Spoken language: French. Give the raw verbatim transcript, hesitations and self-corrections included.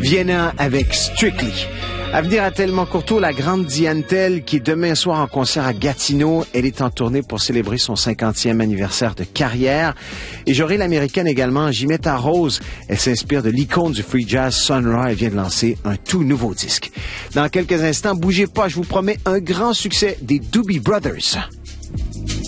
Vienna avec Strictly. À venir à Tellement Courteau, la grande Diane Tell, qui est demain soir en concert à Gatineau. Elle est en tournée pour célébrer son cinquantième anniversaire de carrière. Et j'aurai l'américaine également, Jimetta Rose. Elle s'inspire de l'icône du free jazz Sun Ra. Elle vient de lancer un tout nouveau disque. Dans quelques instants, bougez pas, je vous promets un grand succès des Doobie Brothers.